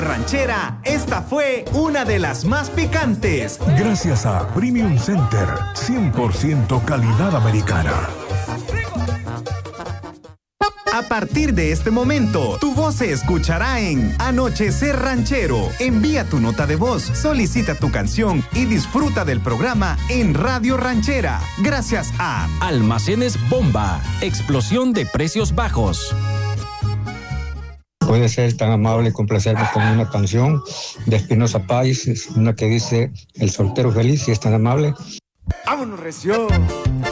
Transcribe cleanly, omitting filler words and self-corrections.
Ranchera, esta fue una de las más picantes. Gracias a Premium Center, 100% calidad americana. A partir de este momento, tu voz se escuchará en Anochecer Ranchero. Envía tu nota de voz, solicita tu canción y disfruta del programa en Radio Ranchera. Gracias a Almacenes Bomba, explosión de precios bajos. Puede ser tan amable y complacerme con una canción de Espinosa Paz, una que dice El soltero feliz, si es tan amable. ¡Vámonos, recio!